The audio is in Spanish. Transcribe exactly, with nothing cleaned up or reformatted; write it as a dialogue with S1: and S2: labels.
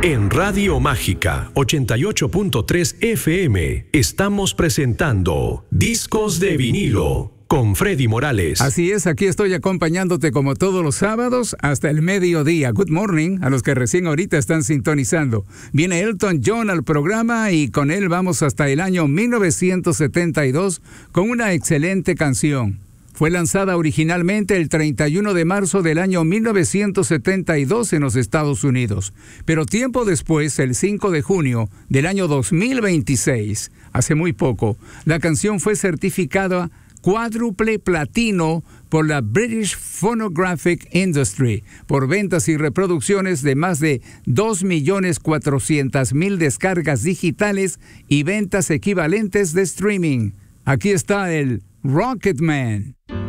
S1: En Radio Mágica ochenta y ocho punto tres F M estamos presentando Discos de Vinilo con Freddy Morales.
S2: Así es, aquí estoy acompañándote como todos los sábados hasta el mediodía. Good morning a los que recién ahorita están sintonizando. Viene Elton John al programa y con él vamos hasta el año mil novecientos setenta y dos con una excelente canción. Fue lanzada originalmente el treinta y uno de marzo del año mil novecientos setenta y dos en los Estados Unidos, pero tiempo después, el cinco de junio del año dos mil veintiséis, hace muy poco, la canción fue certificada cuádruple platino por la British Phonographic Industry por ventas y reproducciones de más de dos millones cuatrocientas mil descargas digitales y ventas equivalentes de streaming. Aquí está el Rocketman.